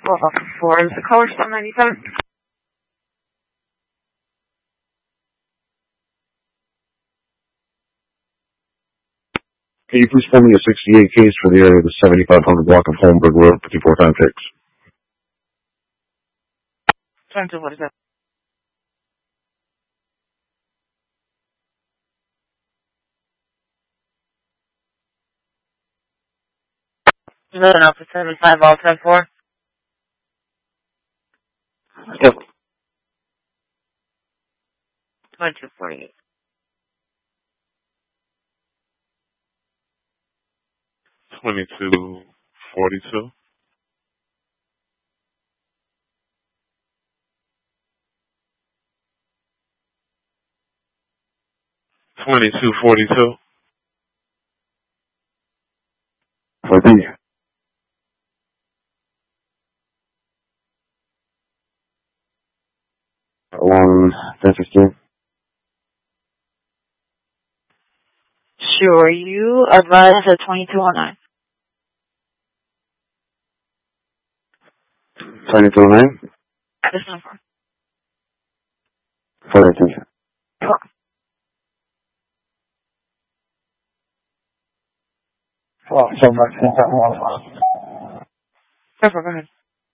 4 is the color, 797. Can you please pull me a 68 case for the area of the 7500 block of Holmberg Road, 54 time fix? 2247. Is that enough for 75 all 10-4? Yep. 2248. 2242. 2242. For the 1015. Sure, you advise at 2209. 2209? This number. For the attention. Sure. Well, so much in that one. Go ahead.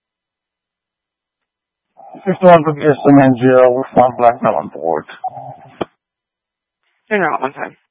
51 for the SMNGL with 1 black belt on board. Turn around one time.